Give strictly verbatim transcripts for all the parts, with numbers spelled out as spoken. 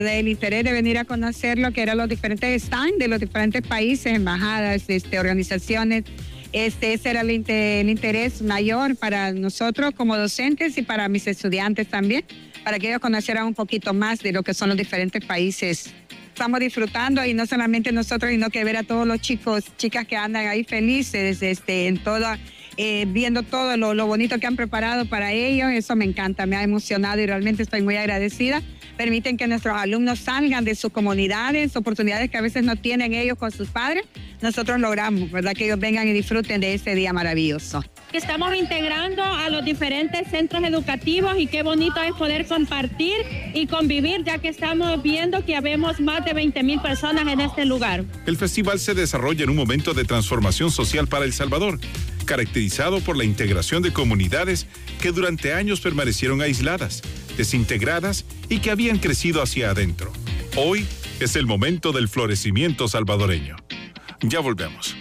del interés de venir a conocer lo que eran los diferentes stands de los diferentes países, embajadas, este, organizaciones. Este, ese era el, inter, el interés mayor para nosotros como docentes y para mis estudiantes también, para que ellos conocieran un poquito más de lo que son los diferentes países. Estamos disfrutando y no solamente nosotros, sino que ver a todos los chicos, chicas que andan ahí felices, este, en toda, eh, viendo todo lo, lo bonito que han preparado para ellos. Eso me encanta, me ha emocionado y realmente estoy muy agradecida. Permiten que nuestros alumnos salgan de sus comunidades, oportunidades que a veces no tienen ellos con sus padres. Nosotros logramos, ¿verdad?, que ellos vengan y disfruten de este día maravilloso. Estamos integrando a los diferentes centros educativos y qué bonito es poder compartir y convivir, ya que estamos viendo que habemos más de veinte mil personas en este lugar. El festival se desarrolla en un momento de transformación social para El Salvador, caracterizado por la integración de comunidades que durante años permanecieron aisladas, desintegradas y que habían crecido hacia adentro. Hoy es el momento del florecimiento salvadoreño. Ya volvemos.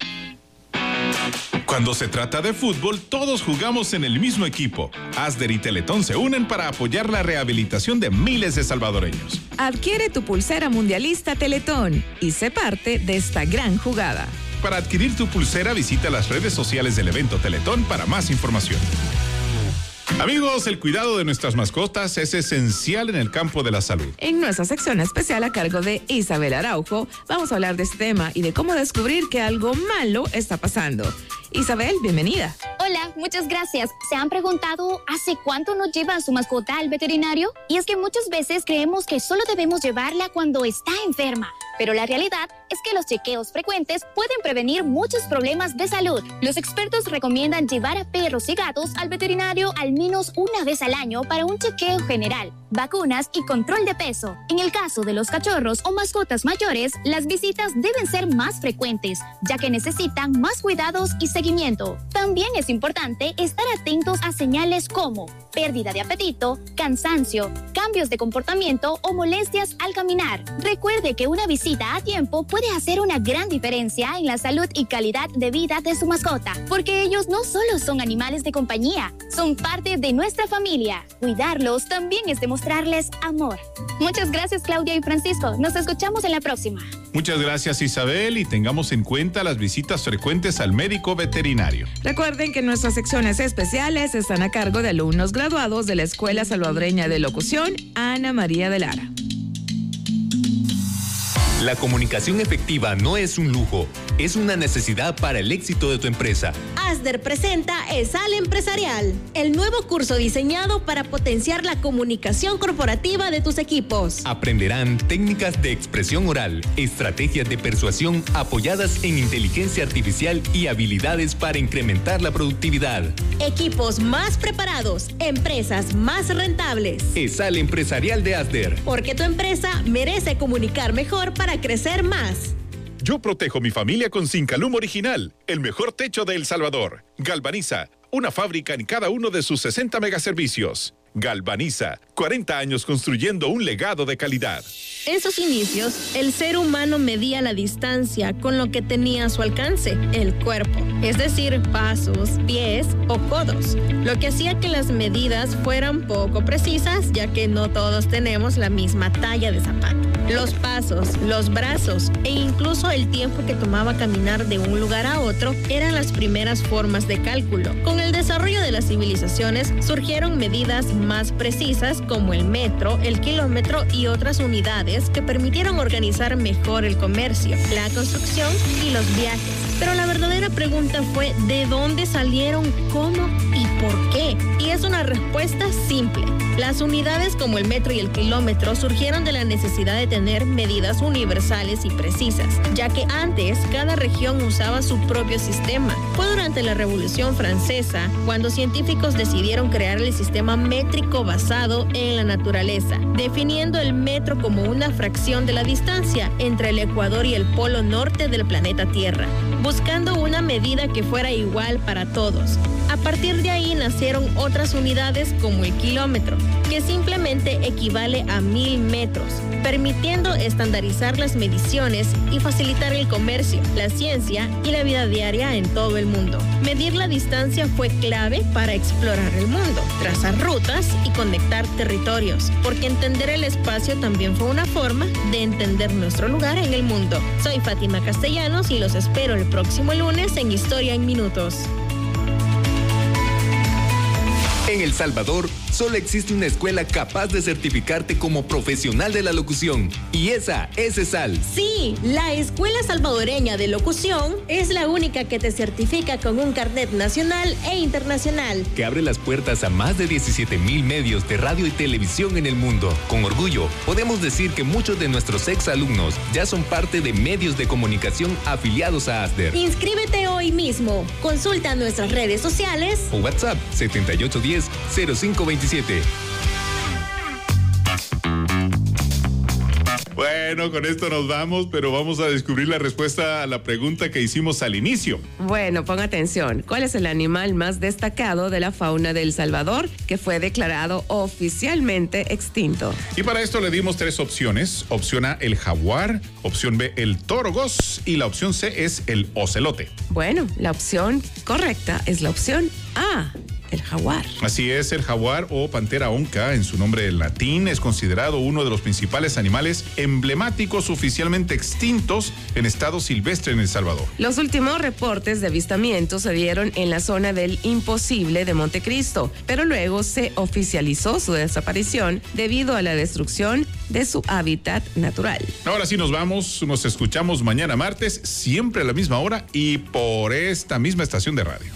Cuando se trata de fútbol, todos jugamos en el mismo equipo. Asder y Teletón se unen para apoyar la rehabilitación de miles de salvadoreños. Adquiere tu pulsera mundialista Teletón y sé parte de esta gran jugada. Para adquirir tu pulsera, visita las redes sociales del evento Teletón para más información. Amigos, el cuidado de nuestras mascotas es esencial en el campo de la salud. En nuestra sección especial a cargo de Isabel Araujo, vamos a hablar de este tema y de cómo descubrir que algo malo está pasando. Isabel, bienvenida. Hola, muchas gracias. ¿Se han preguntado hace cuánto nos lleva su mascota al veterinario? Y es que muchas veces creemos que solo debemos llevarla cuando está enferma. Pero la realidad es que los chequeos frecuentes pueden prevenir muchos problemas de salud. Los expertos recomiendan llevar a perros y gatos al veterinario al menos una vez al año para un chequeo general, vacunas y control de peso. En el caso de los cachorros o mascotas mayores, las visitas deben ser más frecuentes, ya que necesitan más cuidados y seguimiento. También es importante estar atentos a señales como pérdida de apetito, cansancio, cambios de comportamiento o molestias al caminar. Recuerde que una visita a tiempo puede hacer una gran diferencia en la salud y calidad de vida de su mascota, porque ellos no solo son animales de compañía, son parte de nuestra familia. Cuidarlos también es demostrarles amor. Muchas gracias, Claudia y Francisco. Nos escuchamos en la próxima. Muchas gracias, Isabel, y tengamos en cuenta las visitas frecuentes al médico veterinario. Recuerden que nuestras secciones especiales están a cargo de alumnos graduados de la Escuela Salvadoreña de Locución, Ana María de Lara. La comunicación efectiva no es un lujo, es una necesidad para el éxito de tu empresa. Asder presenta ESAL Empresarial, el nuevo curso diseñado para potenciar la comunicación corporativa de tus equipos. Aprenderán técnicas de expresión oral, estrategias de persuasión apoyadas en inteligencia artificial y habilidades para incrementar la productividad. Equipos más preparados, empresas más rentables. ESAL Empresarial de Asder. Porque tu empresa merece comunicar mejor para crecer más. Yo protejo mi familia con Zincalum Original, el mejor techo de El Salvador. Galvaniza, una fábrica en cada uno de sus sesenta megaservicios. Galvaniza, cuarenta años construyendo un legado de calidad. En sus inicios, el ser humano medía la distancia con lo que tenía a su alcance, el cuerpo, es decir, pasos, pies o codos, lo que hacía que las medidas fueran poco precisas, ya que no todos tenemos la misma talla de zapato. Los pasos, los brazos e incluso el tiempo que tomaba caminar de un lugar a otro eran las primeras formas de cálculo. Con el desarrollo de las civilizaciones surgieron medidas más precisas como el metro, el kilómetro y otras unidades que permitieron organizar mejor el comercio, la construcción y los viajes. Pero la verdadera pregunta fue ¿de dónde salieron, cómo y por qué? Y es una respuesta simple. Las unidades como el metro y el kilómetro surgieron de la necesidad de tener medidas universales y precisas, ya que antes cada región usaba su propio sistema. Fue durante la Revolución Francesa cuando científicos decidieron crear el sistema métrico basado en la naturaleza, definiendo el metro como una una fracción de la distancia entre el Ecuador y el polo norte del planeta Tierra, buscando una medida que fuera igual para todos. A partir de ahí nacieron otras unidades como el kilómetro, que simplemente equivale a mil metros, permitiendo estandarizar las mediciones y facilitar el comercio, la ciencia y la vida diaria en todo el mundo. Medir la distancia fue clave para explorar el mundo, trazar rutas y conectar territorios, porque entender el espacio también fue una forma de entender nuestro lugar en el mundo. Soy Fátima Castellanos y los espero el próximo lunes en Historia en Minutos. En El Salvador, solo existe una escuela capaz de certificarte como profesional de la locución, y esa es ESAL. Sí, la Escuela Salvadoreña de Locución es la única que te certifica con un carnet nacional e internacional, que abre las puertas a más de diecisiete mil medios de radio y televisión en el mundo. Con orgullo, podemos decir que muchos de nuestros exalumnos ya son parte de medios de comunicación afiliados a ASDER. Inscríbete hoy mismo. Consulta nuestras redes sociales o WhatsApp setenta y ocho diez cero cinco veintisiete. Bueno, con esto nos vamos, pero vamos a descubrir la respuesta a la pregunta que hicimos al inicio. Bueno, pon atención. ¿Cuál es el animal más destacado de la fauna de El Salvador que fue declarado oficialmente extinto? Y para esto le dimos tres opciones. Opción A, el jaguar. Opción B, el torogos. Y la opción C es el ocelote. Bueno, la opción correcta es la opción A. El jaguar. Así es, el jaguar o pantera onca, en su nombre latín, es considerado uno de los principales animales emblemáticos oficialmente extintos en estado silvestre en El Salvador. Los últimos reportes de avistamiento se dieron en la zona del Imposible de Montecristo, pero luego se oficializó su desaparición debido a la destrucción de su hábitat natural. Ahora sí nos vamos, nos escuchamos mañana martes, siempre a la misma hora y por esta misma estación de radio.